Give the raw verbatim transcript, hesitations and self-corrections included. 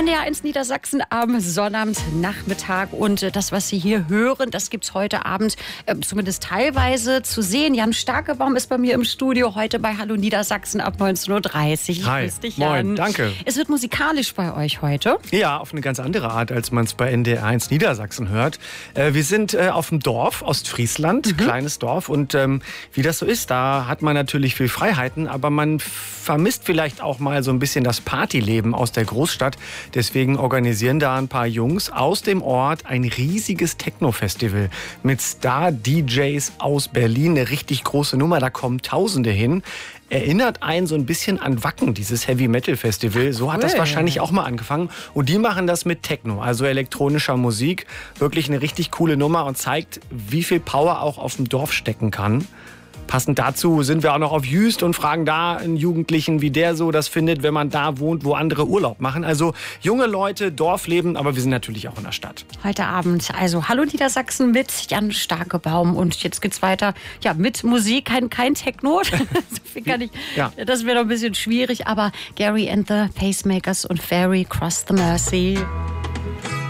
N D R eins Niedersachsen am Sonnabendnachmittag. Und äh, das, was Sie hier hören, das gibt es heute Abend äh, zumindest teilweise zu sehen. Jan Starkebaum ist bei mir im Studio heute bei Hallo Niedersachsen ab neunzehn Uhr dreißig. Hi, grüß dich, Jan. moin, danke. Es wird musikalisch bei euch heute. Ja, auf eine ganz andere Art, als man es bei N D R eins Niedersachsen hört. Äh, wir sind äh, auf dem Dorf, Ostfriesland, mhm. kleines Dorf. Und ähm, wie das so ist, da hat man natürlich viel Freiheiten, aber man vermisst vielleicht auch mal so ein bisschen das Partyleben aus der Großstadt. Deswegen organisieren da ein paar Jungs aus dem Ort ein riesiges Techno-Festival mit Star-D Js aus Berlin. Eine richtig große Nummer, da kommen Tausende hin. Erinnert einen so ein bisschen an Wacken, dieses Heavy-Metal-Festival. So hat das wahrscheinlich auch mal angefangen. Und die machen das mit Techno, also elektronischer Musik. Wirklich eine richtig coole Nummer und zeigt, wie viel Power auch auf dem Dorf stecken kann. Passend dazu sind wir auch noch auf Jüst und fragen da einen Jugendlichen, wie der so das findet, wenn man da wohnt, wo andere Urlaub machen. Also junge Leute, Dorfleben, aber wir sind natürlich auch in der Stadt. Heute Abend, also Hallo Niedersachsen mit Jan Starkebaum. Und jetzt geht's weiter ja, mit Musik, kein, kein Techno. so viel kann ich, ja. Das wäre noch ein bisschen schwierig, aber Gary and the Pacemakers und Ferry Cross the Mersey.